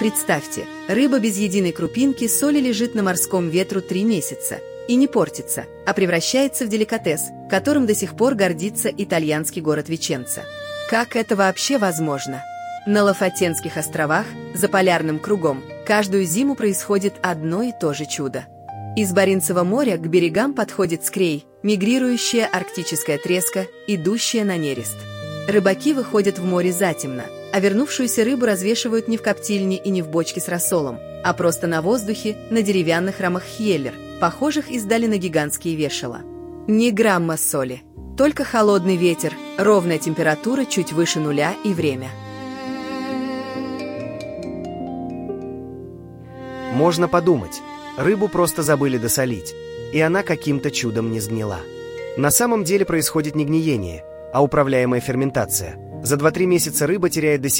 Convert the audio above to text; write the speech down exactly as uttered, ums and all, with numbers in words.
Представьте, рыба без единой крупинки соли лежит на морском ветру три месяца и не портится, а превращается в деликатес, которым до сих пор гордится итальянский город Веченца. Как это вообще возможно? На Лафатенских островах, за полярным кругом, каждую зиму происходит одно и то же чудо. Из Баренцева моря к берегам подходит скрей, мигрирующая арктическая треска, идущая на нерест. Рыбаки выходят в море затемно, а вернувшуюся рыбу развешивают не в коптильне и не в бочке с рассолом, а просто на воздухе, на деревянных рамах хьеллер, похожих издали на гигантские вешала. Ни грамма соли, только холодный ветер, ровная температура чуть выше нуля и время. Можно подумать, рыбу просто забыли досолить, и она каким-то чудом не сгнила. На самом деле происходит не гниение, а управляемая ферментация. За два-три месяца рыба теряет до